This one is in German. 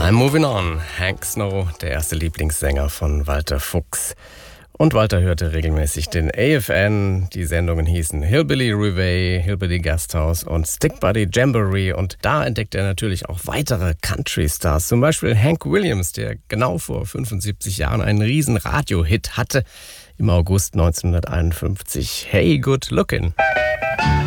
I'm Moving On. Hank Snow, der erste Lieblingssänger von Walter Fuchs. Und Walter hörte regelmäßig den AFN. Die Sendungen hießen Hillbilly Reveille, Hillbilly Gasthaus und Stick Buddy Jamboree. Und da entdeckte er natürlich auch weitere Country-Stars. Zum Beispiel Hank Williams, der genau vor 75 Jahren einen riesen Radio-Hit hatte. Im August 1951. Hey, Good Lookin'.